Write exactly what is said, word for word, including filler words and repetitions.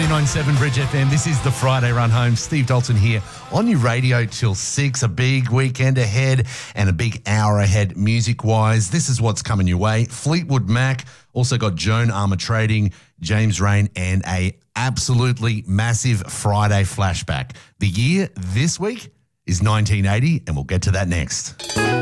ninety-nine point seven Bridge F M. This is the Friday Run Home. Steve Dalton here on your radio till six. A big weekend ahead and a big hour ahead music-wise. This is what's coming your way. Fleetwood Mac, also got Joan Armour Trading, James Rain, and a absolutely massive Friday flashback. The year this week is nineteen eighty, and we'll get to that next.